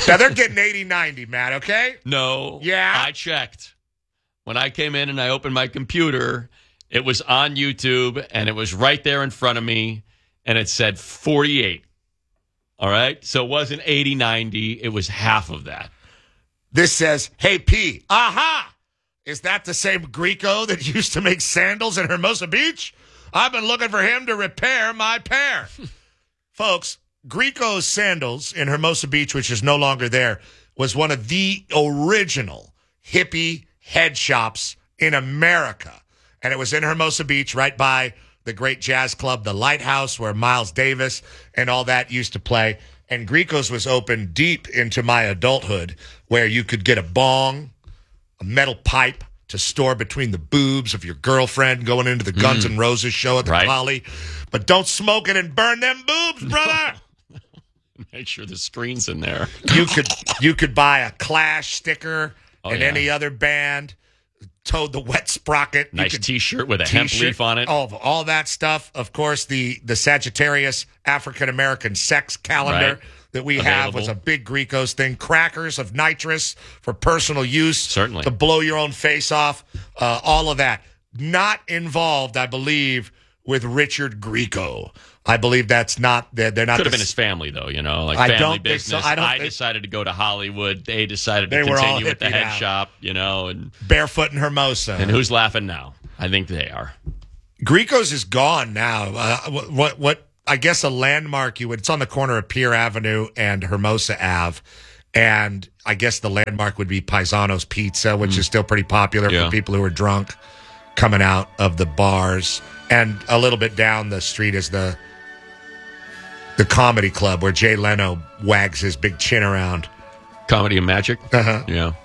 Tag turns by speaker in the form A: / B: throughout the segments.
A: Now, they're getting 80-90, Matt, okay?
B: No.
A: Yeah?
B: I checked. When I came in and I opened my computer, it was on YouTube, and it was right there in front of me, and it said 48. All right? So it wasn't 80-90. It was half of that.
A: This says, hey, P, aha! Is that the same Grieco that used to make sandals in Hermosa Beach? I've been looking for him to repair my pair. Folks, Grieco's Sandals in Hermosa Beach, which is no longer there, was one of the original hippie head shops in America. And it was in Hermosa Beach, right by the great jazz club, the Lighthouse, where Miles Davis and all that used to play. And Grieco's was open deep into my adulthood, where you could get a bong, a metal pipe to store between the boobs of your girlfriend going into the Guns N' Roses show at the Poly. But don't smoke it and burn them boobs, brother.
B: Make sure the screen's in there.
A: You could buy a Clash sticker and any other band. Toad the Wet Sprocket.
B: Nice T-shirt with a hemp leaf on it.
A: All that stuff. Of course, the Sagittarius African-American sex calendar that we have was a big Grieco's thing. Crackers of nitrous for personal use.
B: Certainly.
A: To blow your own face off. All of that. Not involved, I believe, with Richard Grieco. I believe that's not. They're not.
B: Could have been his family, though. Like
A: I
B: family
A: don't
B: business.
A: Think so.
B: I decided to go to Hollywood. They decided to
A: They were all
B: continue with the
A: hippie
B: head
A: now.
B: shop. And
A: Barefoot in Hermosa.
B: And who's laughing now? I think they are.
A: Grieco's is gone now. What I guess a landmark it's on the corner of Pier Avenue and Hermosa Ave. And I guess the landmark would be Paisano's Pizza, which is still pretty popular for people who are drunk coming out of the bars. And a little bit down the street is the comedy club where Jay Leno wags his big chin around.
B: Comedy and Magic?
A: Uh-huh.
B: Yeah.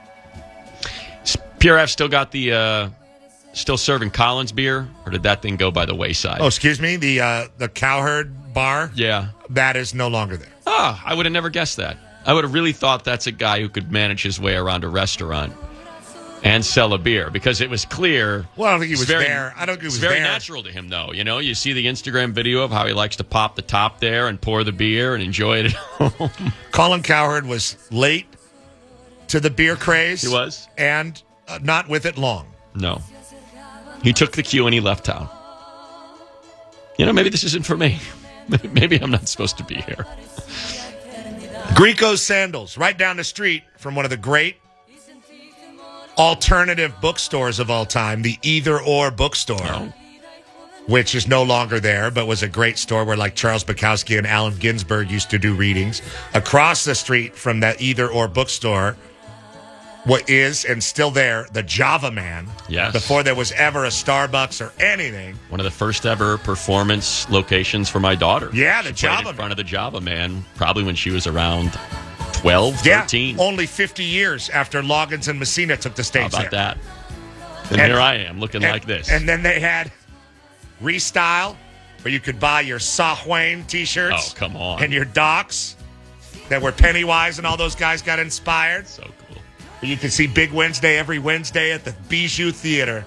B: Pure F still got the... Still serving Collins beer, or did that thing go by the wayside?
A: Oh, excuse me? The Cowherd bar?
B: Yeah.
A: That is no longer there.
B: I would have never guessed that. I would have really thought that's a guy who could manage his way around a restaurant and sell a beer, because it was clear.
A: Well, I don't think he was there. I don't think he was there.
B: It's very natural to him, though. You see the Instagram video of how he likes to pop the top there and pour the beer and enjoy it at home.
A: Colin Cowherd was late to the beer craze.
B: He was.
A: And not with it long.
B: No. He took the cue and he left town. Maybe this isn't for me. Maybe I'm not supposed to be here.
A: Grieco's Sandals, right down the street from one of the great alternative bookstores of all time, the Either Or Bookstore, which is no longer there, but was a great store where Charles Bukowski and Allen Ginsberg used to do readings. Across the street from that Either Or Bookstore, what is and still there, the Java Man.
B: Yes.
A: Before there was ever a Starbucks or anything.
B: One of the first ever performance locations for my daughter.
A: Yeah, the
B: she
A: Java
B: played in front of the Java Man, probably when she was around 12, 13.
A: Only 50 years after Loggins and Messina took the stage.
B: How about
A: there.
B: that? And here I am, looking like this.
A: And then they had Restyle, where you could buy your Sahwain t-shirts.
B: Oh, come on.
A: And your Docs that were Pennywise and all those guys got inspired.
B: So cool.
A: You can see Big Wednesday every Wednesday at the Bijou Theater.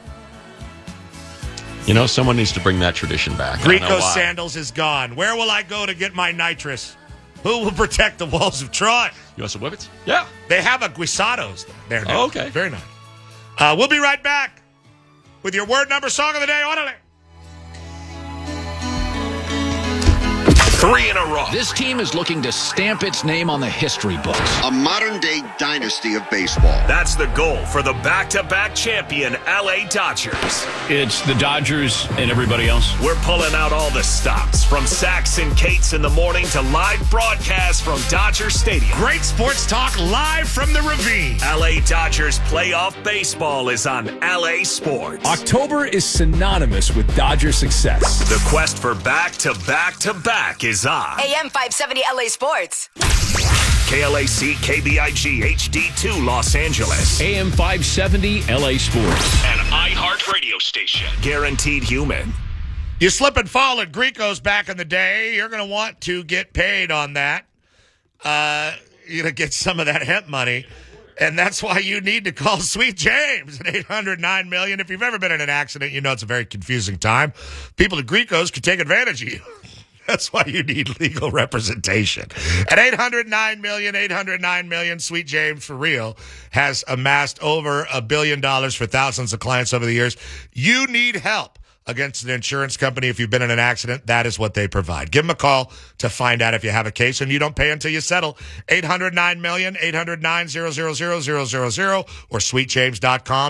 B: Someone needs to bring that tradition back.
A: Grieco's Sandals is gone. Where will I go to get my nitrous? Who will protect the walls of Troy?
B: You want some whippets? Yeah.
A: They have a Guisados there now.
B: Oh, okay.
A: Very nice. We'll be right back with your word number song of the day. Orderly.
C: 3 in a row.
D: This team is looking to stamp its name on the history books.
E: A modern-day dynasty of baseball.
C: That's the goal for the back-to-back champion LA Dodgers.
F: It's the Dodgers and everybody else.
C: We're pulling out all the stops, from Sax and Cates in the morning to live broadcasts from Dodger Stadium.
A: Great sports talk live from the Ravine.
C: LA Dodgers playoff baseball is on LA Sports.
F: October is synonymous with Dodger success.
C: The quest for back-to-back-to-back is on.
G: AM 570 LA Sports.
C: KLAC KBIG HD2 Los Angeles.
F: AM 570 LA Sports.
C: An iHeart radio station. Guaranteed human.
A: You slip and fall at Grieco's back in the day, you're going to want to get paid on that. You're going to get some of that hemp money. And that's why you need to call Sweet James at 809 million. If you've ever been in an accident, you know it's a very confusing time. People at Grieco's could take advantage of you. That's why you need legal representation. At 809 million, Sweet James, for real, has amassed over $1 billion for thousands of clients over the years. You need help against an insurance company if you've been in an accident. That is what they provide. Give them a call to find out if you have a case, and you don't pay until you settle. 809 million, 809 000 or sweetjames.com.